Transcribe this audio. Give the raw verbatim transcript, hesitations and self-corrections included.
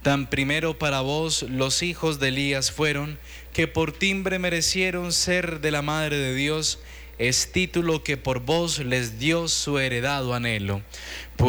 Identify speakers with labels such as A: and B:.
A: Tan primero para vos los hijos de Elías fueron, que por timbre merecieron ser de la Madre de Dios, es título que por vos les dio su heredado anhelo.